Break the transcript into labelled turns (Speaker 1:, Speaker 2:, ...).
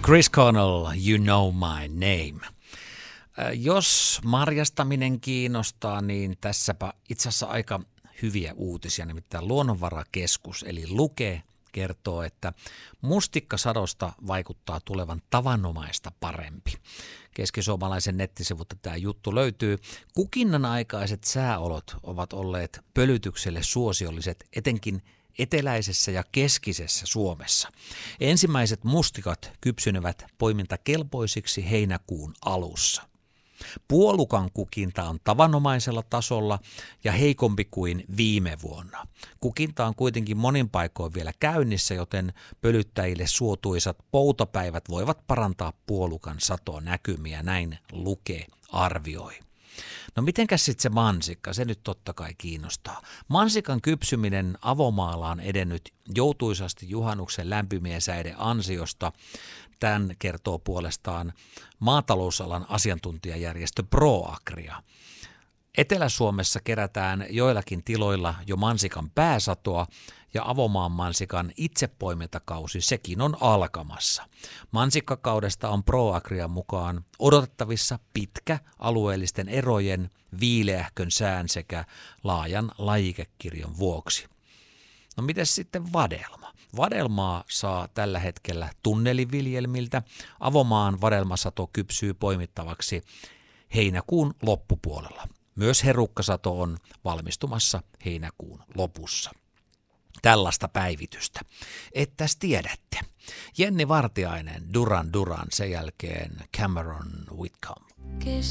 Speaker 1: Chris Cornell, You Know My Name. Jos marjastaminen kiinnostaa, niin tässäpä itse asiassa aika hyviä uutisia. Nimittäin Luonnonvarakeskus eli Luke kertoo, että mustikkasadosta vaikuttaa tulevan tavanomaista parempi. Keskisuomalaisen nettisivulta tämä juttu löytyy. Kukinnan aikaiset sääolot ovat olleet pölytykselle suosiolliset etenkin eteläisessä ja keskisessä Suomessa. Ensimmäiset mustikat kypsynevät poimintakelpoisiksi heinäkuun alussa. Puolukan kukinta on tavanomaisella tasolla ja heikompi kuin viime vuonna. Kukinta on kuitenkin monin paikoin vielä käynnissä, joten pölyttäjille suotuisat poutapäivät voivat parantaa puolukan satonäkymiä, näin Luke arvioi. No mitenkäs sitten se mansikka, se nyt totta kai kiinnostaa. Mansikan kypsyminen avomaalla on edennyt joutuisasti juhannuksen lämpimien säiden ansiosta. Tämän kertoo puolestaan maatalousalan asiantuntijajärjestö ProAgria. Etelä-Suomessa kerätään joillakin tiloilla jo mansikan pääsatoa ja avomaan mansikan itsepoimintakausi sekin on alkamassa. Mansikkakaudesta on ProAgrian mukaan odotettavissa pitkä alueellisten erojen, viileähkön sään sekä laajan lajikekirjon vuoksi. No mites sitten vadelma? Vadelmaa saa tällä hetkellä tunneliviljelmiltä. Avomaan vadelmasato kypsyy poimittavaksi heinäkuun loppupuolella. Myös herukkasato on valmistumassa heinäkuun lopussa. Tällaista päivitystä. Ettäs tiedätte. Jenni Vartiainen, Duran Duran, sen jälkeen Cameron Whitcomb.